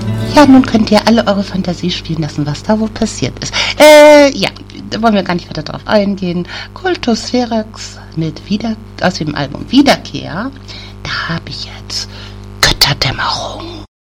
Ja, nun könnt ihr alle eure Fantasie spielen lassen, was da wohl passiert ist. Ja, da wollen wir gar nicht weiter drauf eingehen. Cultus Verax aus dem Album Wiederkehr. Da habe ich jetzt Götterdämmerung.